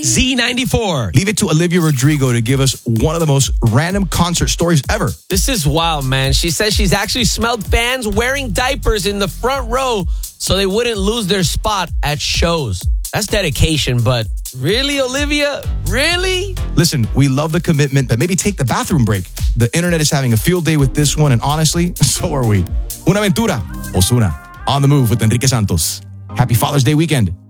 Z94. Leave it to Olivia Rodrigo to give us one of the most random concert stories ever. This is wild, man. She says she's actually smelled fans wearing diapers in the front row so they wouldn't lose their spot at shows. That's dedication, but really, Olivia? Really? Listen, we love the commitment, but maybe take the bathroom break. The internet is having a field day with this one, and honestly, so are we. Una Aventura, Ozuna. On the Move with Enrique Santos. Happy Father's Day weekend.